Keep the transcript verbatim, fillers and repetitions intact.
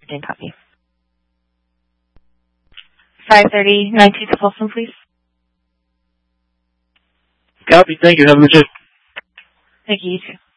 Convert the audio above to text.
And copy. five thirty, nine two to Folsom, please. Copy. Thank you. Have a good day. Thank you, you too.